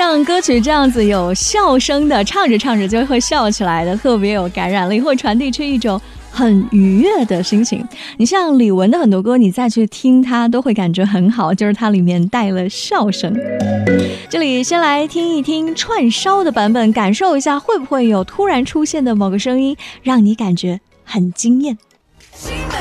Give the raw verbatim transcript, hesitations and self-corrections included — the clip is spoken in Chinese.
像歌曲这样子有笑声的，唱着唱着就会笑起来的，特别有感染力，会传递出一种很愉悦的心情。你像李玟的很多歌，你再去听它都会感觉很好，就是它里面带了笑声。这里先来听一听串烧的版本，感受一下会不会有突然出现的某个声音让你感觉很惊艳。